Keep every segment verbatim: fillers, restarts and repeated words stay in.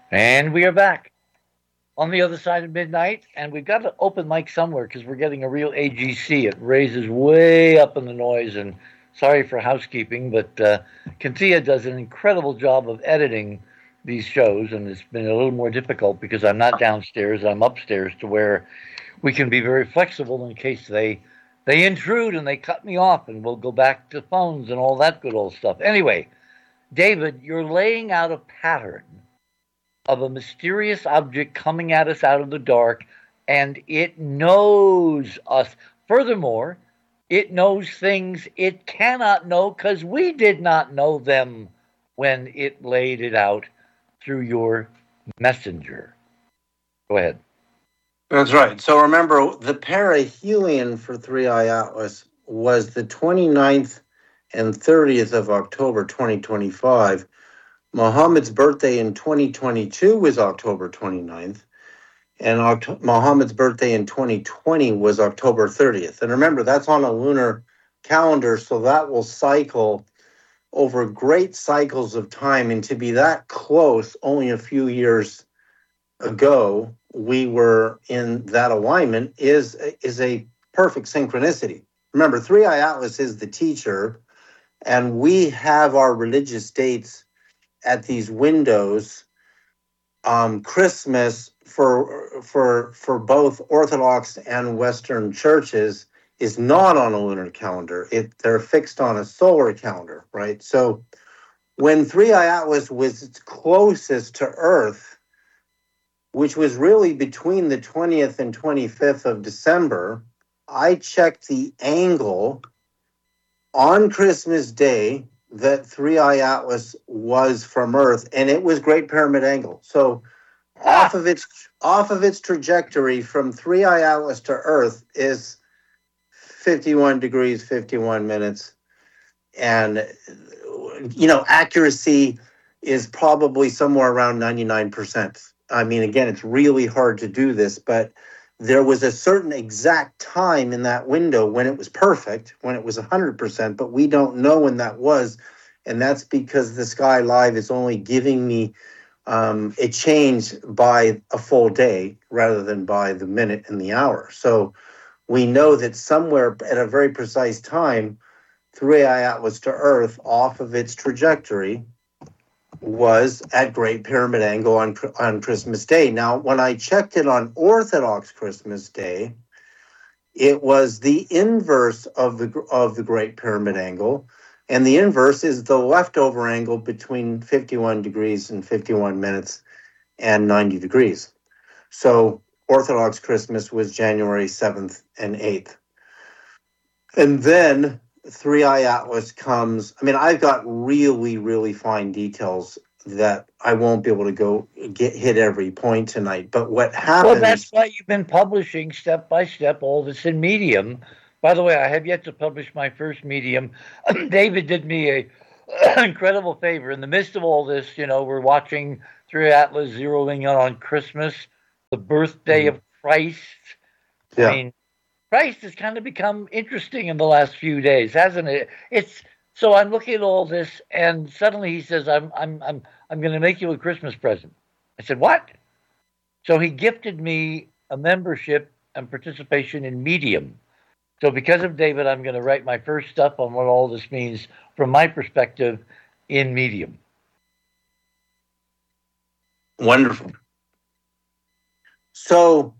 And we are back on the other side of midnight, and we've got an open mic somewhere because we're getting a real A G C. It raises way up in the noise, and sorry for housekeeping, but uh, Kentia does an incredible job of editing these shows, and it's been a little more difficult because I'm not downstairs, I'm upstairs to where we can be very flexible in case they they intrude and they cut me off, and we'll go back to phones and all that good old stuff. Anyway, David, you're laying out a pattern of a mysterious object coming at us out of the dark, and it knows us. Furthermore, it knows things it cannot know because we did not know them when it laid it out through your messenger. Go ahead. That's right. So remember, the perihelion for Three Eye Atlas was the twenty-ninth and thirtieth of October, twenty twenty-five. Muhammad's birthday in twenty twenty-two was October twenty-ninth, and Oct- Muhammad's birthday in twenty twenty was October thirtieth. And remember, that's on a lunar calendar, so that will cycle over great cycles of time. And to be that close only a few years ago, we were in that alignment is, is a perfect synchronicity. Remember, Three Eye Atlas is the teacher, and we have our religious dates at these windows. Um, Christmas for for for both Orthodox and Western churches is not on a lunar calendar. It they're fixed on a solar calendar, right? So when Three Eye Atlas was its closest to Earth, which was really between the twentieth and twenty-fifth of December, I checked the angle on Christmas Day that Three Eye Atlas was from Earth, and it was Great Pyramid angle. So ah. off of its off of its trajectory from Three Eye Atlas to Earth is fifty-one degrees, fifty-one minutes. And, you know, accuracy is probably somewhere around ninety-nine percent. I mean, again, it's really hard to do this, but there was a certain exact time in that window when it was perfect, when it was one hundred percent, but we don't know when that was. And that's because the Sky Live is only giving me um, a change by a full day rather than by the minute and the hour. So we know that somewhere at a very precise time, Three Eye Atlas to Earth off of its trajectory was at Great Pyramid angle on on Christmas Day. Now, when I checked it on Orthodox Christmas Day, it was the inverse of the of the Great Pyramid angle, and the inverse is the leftover angle between fifty-one degrees and fifty-one minutes and ninety degrees. So Orthodox Christmas was January seventh and eighth. And then Three Eye Atlas comes. I mean, I've got really, really fine details that I won't be able to go get hit every point tonight. But what happens? Well, that's why you've been publishing step by step all this in Medium. By the way, I have yet to publish my first Medium. David did me a incredible favor. In the midst of all this, you know, we're watching Three Eye Atlas zeroing in on Christmas, the birthday mm-hmm. of Christ. Yeah. I mean, Christ has kind of become interesting in the last few days, hasn't it? It's so I'm looking at all this, and suddenly he says, "I'm I'm I'm I'm going to make you a Christmas present." I said, "What?" So he gifted me a membership and participation in Medium. So because of David, I'm going to write my first stuff on what all this means from my perspective in Medium. Wonderful. So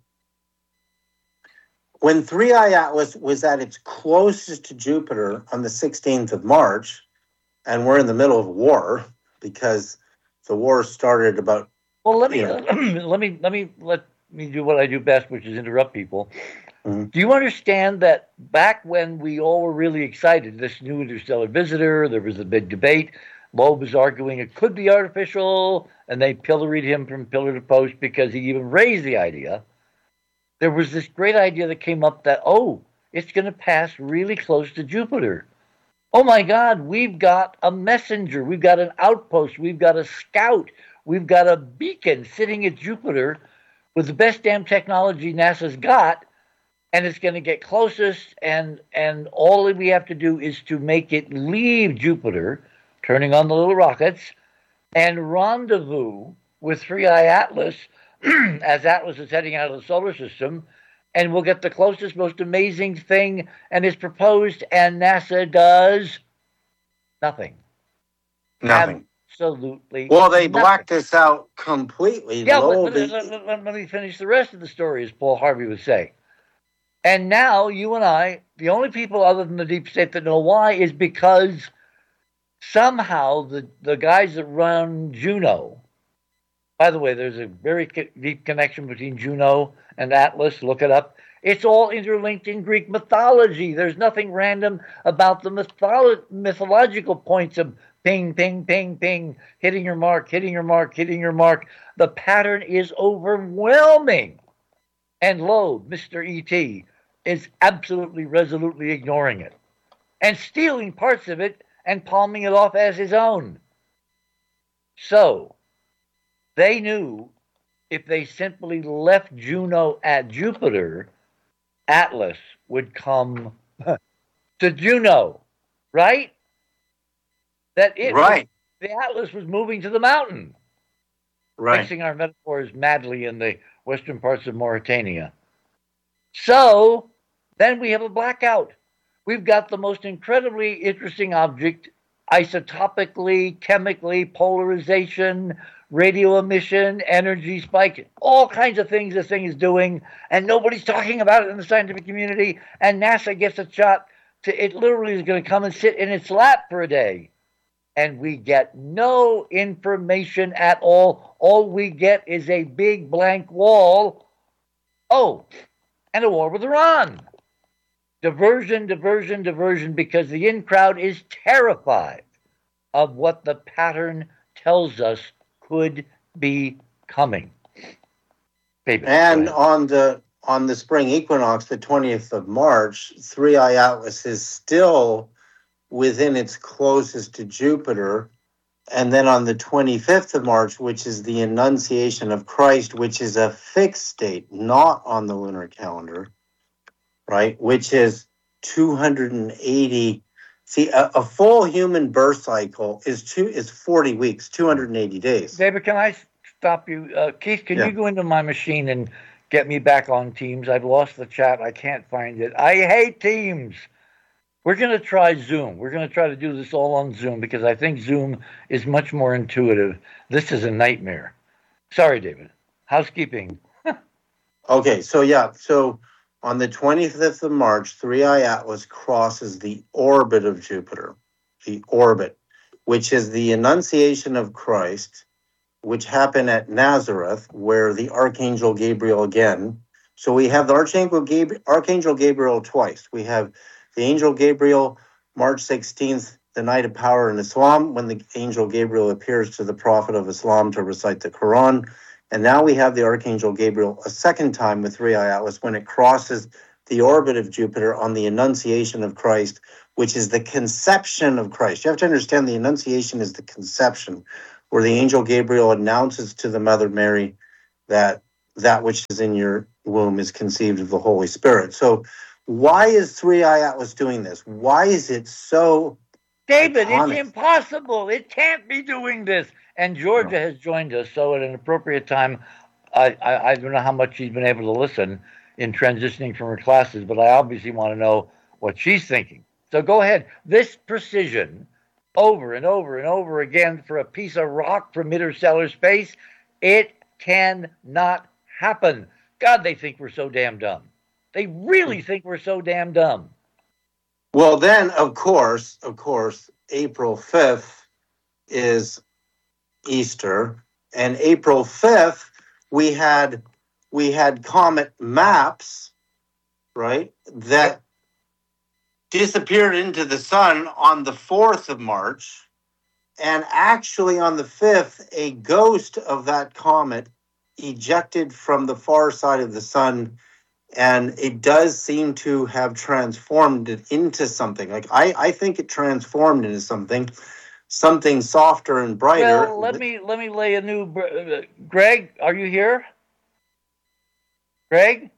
when Three Eye Atlas was at its closest to Jupiter on the sixteenth of March, and we're in the middle of a war because the war started about. Well, let me you know, let me let me let me do what I do best, which is interrupt people. Mm-hmm. Do you understand that back when we all were really excited, this new interstellar visitor, there was a big debate. Loeb was arguing it could be artificial, and they pilloried him from pillar to post because he even raised the idea. There was this great idea that came up that, oh, it's going to pass really close to Jupiter. Oh, my God, we've got a messenger. We've got an outpost. We've got a scout. We've got a beacon sitting at Jupiter with the best damn technology NASA's got, and it's going to get closest, and, and all we have to do is to make it leave Jupiter, turning on the little rockets, and rendezvous with three-eye Atlas as Atlas is heading out of the solar system, and we'll get the closest, most amazing thing, and is proposed, and NASA does nothing. Nothing. Absolutely. Well, they nothing. blacked this out completely. Yeah, Low but, but, let, let, let me finish the rest of the story, as Paul Harvey would say. And now, you and I, the only people other than the deep state that know why is because somehow the, the guys that run Juno, by the way, there's a very deep connection between Juno and Atlas. Look it up. It's all interlinked in Greek mythology. There's nothing random about the mytholo- mythological points of ping, ping, ping, ping, hitting your mark, hitting your mark, hitting your mark. The pattern is overwhelming. And lo, Mister E T is absolutely, resolutely ignoring it and stealing parts of it and palming it off as his own. So they knew if they simply left Juno at Jupiter, Atlas would come to Juno, right? That it right. Was, the Atlas was moving to the mountain. Right. Mixing our metaphors madly in the western parts of Mauritania. So then we have a blackout. We've got the most incredibly interesting object, isotopically, chemically, polarization, radio emission, energy spike, all kinds of things this thing is doing, and nobody's talking about it in the scientific community, and NASA gets a shot to, it literally is going to come and sit in its lap for a day. And we get no information at all. All we get is a big blank wall. Oh, and a war with Iran. Diversion, diversion, diversion, because the in crowd is terrified of what the pattern tells us could be coming. Baby, and on the on the spring equinox, the twentieth of March, three-eye Atlas is still within its closest to Jupiter. And then on the twenty-fifth of March, which is the Annunciation of Christ, which is a fixed date, not on the lunar calendar, right? Which is two hundred eighty. See, a, a full human birth cycle is two is forty weeks, two hundred eighty days. David, can I stop you? Uh, Keith, can yeah. you go into my machine and get me back on Teams? I've lost the chat. I can't find it. I hate Teams. We're going to try Zoom. We're going to try to do this all on Zoom because I think Zoom is much more intuitive. This is a nightmare. Sorry, David. Housekeeping. Okay, so yeah, so on the twenty-fifth of March, three-eye Atlas crosses the orbit of Jupiter, the orbit, which is the Annunciation of Christ, which happened at Nazareth, where the Archangel Gabriel again. So we have the Archangel Gabriel, Archangel Gabriel twice. We have the Angel Gabriel, March sixteenth, the night of power in Islam, when the Angel Gabriel appears to the Prophet of Islam to recite the Quran. And now we have the Archangel Gabriel a second time with three-eye Atlas when it crosses the orbit of Jupiter on the Annunciation of Christ, which is the conception of Christ. You have to understand the Annunciation is the conception, where the Angel Gabriel announces to the Mother Mary that that which is in your womb is conceived of the Holy Spirit. So why is three-eye Atlas doing this? Why is it so David, iconic? It's impossible. It can't be doing this. And Georgia no. has joined us, so at an appropriate time, I, I, I don't know how much she's been able to listen in transitioning from her classes, but I obviously want to know what she's thinking. So go ahead. This precision, over and over and over again for a piece of rock from interstellar space, it cannot happen. God, they think we're so damn dumb. They really think we're so damn dumb. Well, then, of course, of course, April fifth is Easter, and April fifth we had we had comet MAPS, right, that disappeared into the sun on the fourth of March, and actually on the fifth a ghost of that comet ejected from the far side of the sun, and it does seem to have transformed it into something. Like I, I think it transformed into something something softer and brighter. Well, let me let me lay a new. Uh, Greg, are you here? Greg,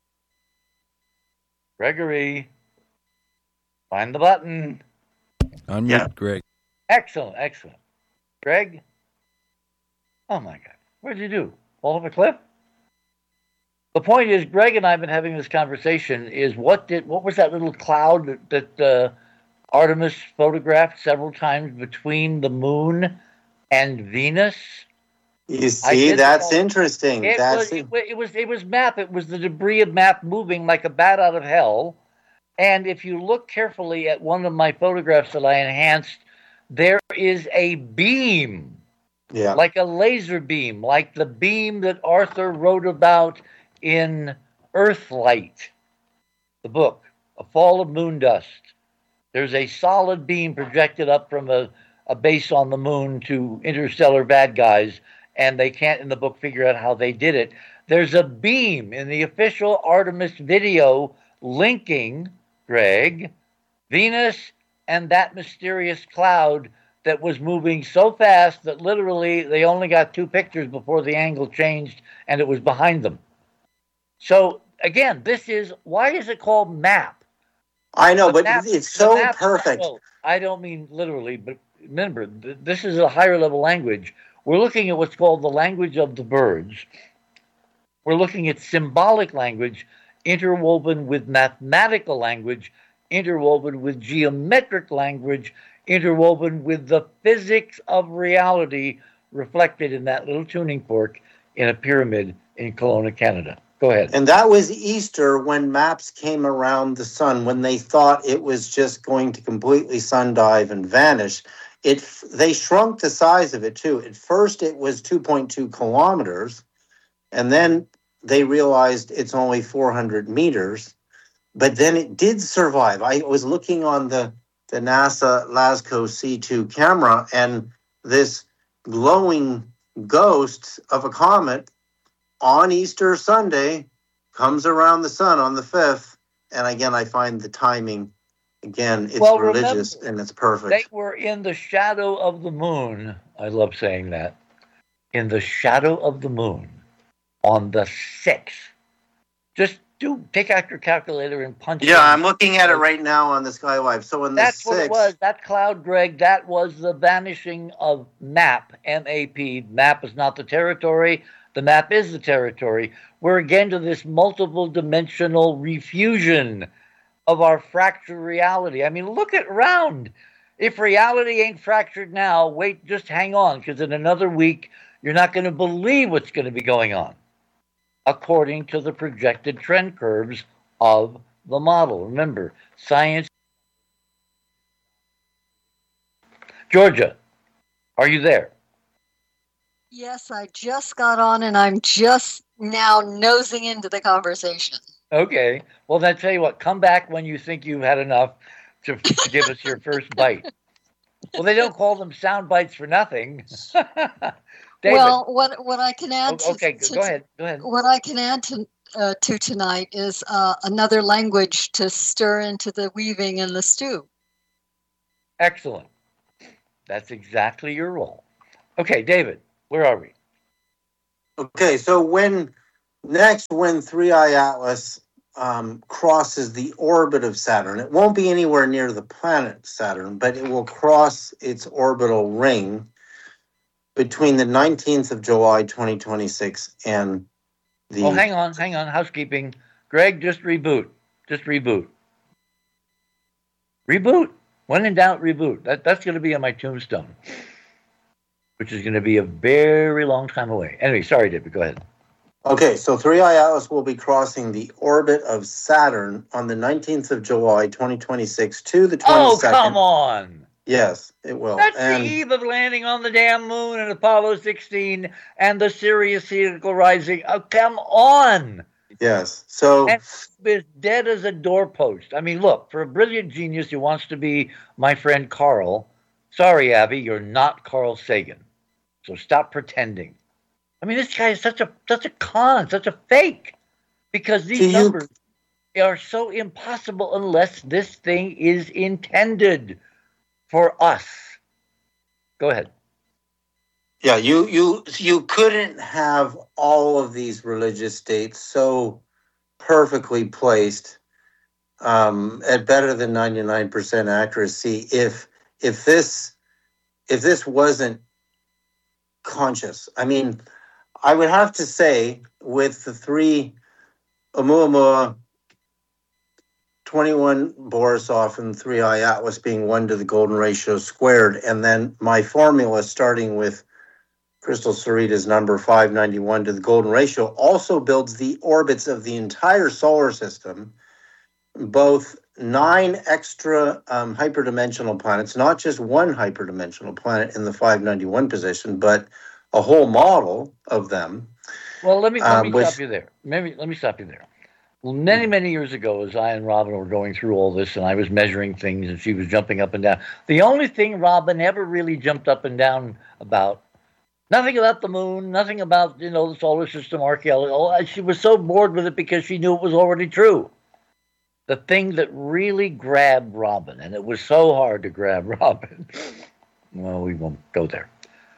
Gregory, find the button. Unmute, yeah. Greg. Excellent, excellent. Greg. Oh my God. What did you do? Fall off a cliff? The point is, Greg and I have been having this conversation. Is what did what was that little cloud that, that uh, Artemis photographed several times between the moon and Venus? You see, that's interesting. It that's was, it, it was it was Map. It was the debris of Map moving like a bat out of hell. And if you look carefully at one of my photographs that I enhanced, there is a beam, yeah, like a laser beam, like the beam that Arthur wrote about in Earthlight, the book, A Fall of Moon Dust. There's a solid beam projected up from a, a base on the moon to interstellar bad guys, and they can't in the book figure out how they did it. There's a beam in the official Artemis video linking, Greg, Venus and that mysterious cloud that was moving so fast that literally they only got two pictures before the angle changed and it was behind them. So, again, this is, why is it called Map? I know, The but map- it's the so map- perfect. no, I don't mean literally, but remember, th- this is a higher level language. We're looking at what's called the language of the birds. We're looking at symbolic language interwoven with mathematical language, interwoven with geometric language, interwoven with the physics of reality reflected in that little tuning fork in a pyramid in Kelowna, Canada. Go ahead. And that was Easter when maps came around the sun, when they thought it was just going to completely sundive and vanish. It they shrunk the size of it too. At first it was two point two kilometers, and then they realized it's only four hundred meters. But then it did survive. I was looking on the, the NASA LASCO C two camera, and this glowing ghost of a comet on Easter Sunday comes around the sun on the fifth. And again, I find the timing, again, it's Well, religious remember, and it's perfect. They were in the shadow of the moon. I love saying that. In the shadow of the moon on the sixth. Just do take out your calculator and punch it. Yeah, I'm looking at it right now on the Skywave. So in the That's sixth, what it was. That cloud, Greg, that was the vanishing of Map, M A P. Map is not the territory. The map is the territory. We're again to this multiple dimensional refusion of our fractured reality. I mean, look at round. If reality ain't fractured now, wait, just hang on, because in another week, you're not going to believe what's going to be going on, according to the projected trend curves of the model. Remember, science. Georgia, are you there? Yes, I just got on and I'm just now nosing into the conversation. Okay. Well, then tell you what, come back when you think you've had enough to, to give us your first bite. Well, they don't call them sound bites for nothing. David. Well, what what I can add to, okay, to, go ahead. Go ahead. What I can add to uh, to tonight is uh, another language to stir into the weaving and the stew. Excellent. That's exactly your role. Okay, David, where are we? Okay, so when next when three I Atlas um, crosses the orbit of Saturn, it won't be anywhere near the planet Saturn, but it will cross its orbital ring between the nineteenth of July, twenty twenty-six, and the... Oh, hang on, hang on. Housekeeping. Greg, just reboot. Just reboot. Reboot. When in doubt, reboot. That, that's going to be on my tombstone, which is going to be a very long time away. Anyway, sorry, David. Go ahead. Okay, so three I Atlas will be crossing the orbit of Saturn on the nineteenth of July, twenty twenty-six to the twenty-second. Oh, come on. Yes, it will. That's and, the eve of landing on the damn moon and Apollo sixteen and the Sirius Helical Rising. Oh, come on. Yes, so... And it's dead as a doorpost. I mean, look, for a brilliant genius who wants to be my friend Carl, sorry, Abby, you're not Carl Sagan. So stop pretending. I mean, this guy is such a such a con, such a fake, because these you, numbers are so impossible unless this thing is intended for us. Go ahead. Yeah, you you you couldn't have all of these religious states so perfectly placed um, at better than ninety-nine percent accuracy if if this if this wasn't conscious. I mean, I would have to say, with the three Oumuamua, twenty-one Borisov, and three I Atlas being one to the golden ratio squared, and then my formula starting with Crystal Sarita's number five ninety-one to the golden ratio also builds the orbits of the entire solar system, both nine extra um, hyperdimensional planets, not just one hyperdimensional planet in the five ninety-one position, but a whole model of them. Well, let me let me um, which, stop you there. Maybe let me stop you there. Well, many many years ago, as I and Robin were going through all this, and I was measuring things, and she was jumping up and down. The only thing Robin ever really jumped up and down about, nothing about the moon, nothing about you know the solar system archaeology. She was so bored with it because she knew it was already true. The thing that really grabbed Robin, and it was so hard to grab Robin, well, we won't go there,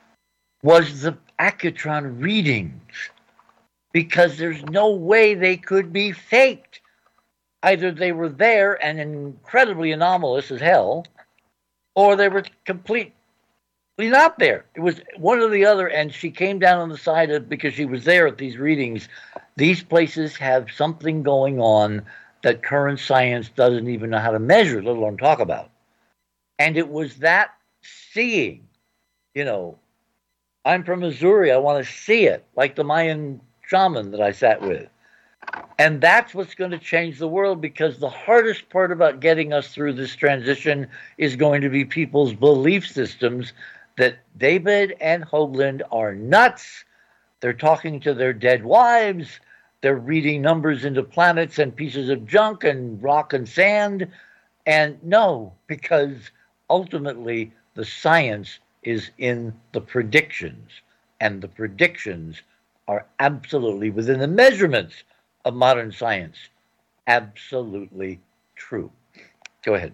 was the Accutron readings. Because there's no way they could be faked. Either they were there and incredibly anomalous as hell, or they were completely not there. It was one or the other, and she came down on the side of, because she was there at these readings, these places have something going on that current science doesn't even know how to measure, let alone talk about. And it was that seeing, you know, I'm from Missouri, I want to see it, like the Mayan shaman that I sat with. And that's what's going to change the world, because the hardest part about getting us through this transition is going to be people's belief systems that David and Hoagland are nuts. They're talking to their dead wives. They're reading numbers into planets and pieces of junk and rock and sand. And no, because ultimately the science is in the predictions, and the predictions are absolutely within the measurements of modern science. Absolutely true. Go ahead.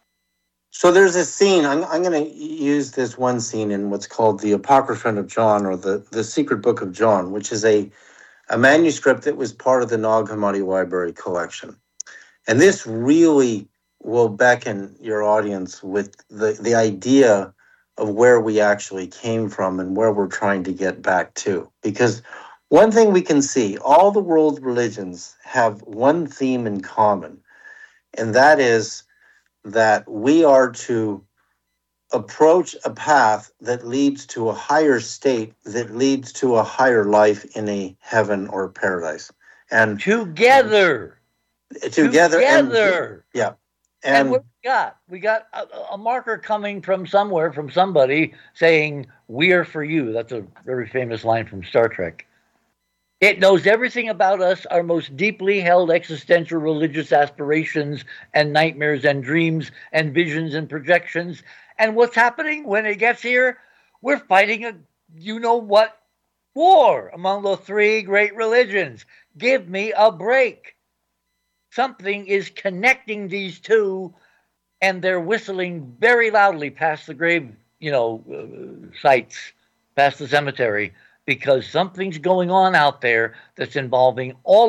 So there's a scene, I'm, I'm going to use this one scene in what's called the Apocryphon of John, or the, the Secret Book of John, which is a, a manuscript that was part of the Nag Hammadi Library collection. And this really will beckon your audience with the, the idea of where we actually came from and where we're trying to get back to. Because one thing we can see, all the world religions have one theme in common, and that is that we are to approach a path that leads to a higher state, that leads to a higher life in a heaven or paradise. And together. And, together. Together. And, yeah. And, and what we got? We got a, a marker coming from somewhere, from somebody saying, "We are for you." That's a very famous line from Star Trek. It knows everything about us, our most deeply held existential religious aspirations and nightmares and dreams and visions and projections. And what's happening when it gets here? We're fighting a you-know-what war among the three great religions. Give me a break. Something is connecting these two, and they're whistling very loudly past the grave, you know, uh, sites, past the cemetery, because something's going on out there that's involving all